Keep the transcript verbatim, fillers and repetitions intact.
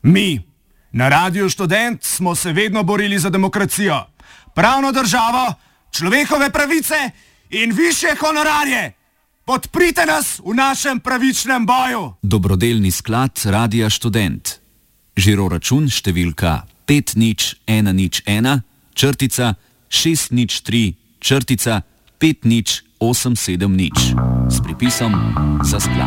Mi, na Radiu Študent, smo se vedno borili za demokracijo, pravno državo, človekove pravice in višje honorarje. Podprite nas v našem pravičnem boju. Dobrodelni sklad Radia Študent. Žiro račun številka pet nič ena nič ena, črtica šest nič tri, črtica pet nič osem sedem nič. S pripisom za sklad.